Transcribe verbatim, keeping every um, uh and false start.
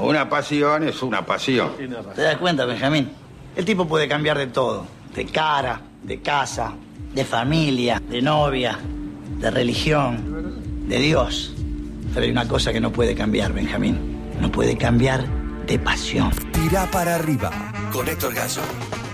una pasión es una pasión. ¿Te das cuenta, Benjamín? El tipo puede cambiar de todo. De cara, de casa, de familia, de novia, de religión, de Dios. Pero hay una cosa que no puede cambiar, Benjamín. No puede cambiar de pasión. Tira para arriba con Héctor Gallo.